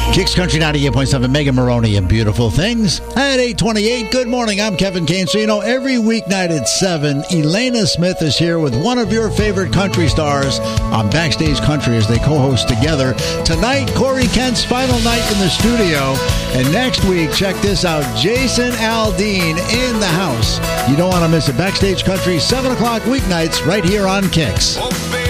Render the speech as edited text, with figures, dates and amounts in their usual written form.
Kicks Country 98.7, Megan Maroney and Beautiful Things. At 8:28, good morning. I'm Kevin Kane. So, every weeknight at 7, Elena Smith is here with one of your favorite country stars on Backstage Country as they co-host together. Tonight, Corey Kent's final night in the studio. And next week, check this out, Jason Aldean in the house. You don't want to miss it. Backstage Country, 7 o'clock weeknights right here on Kicks.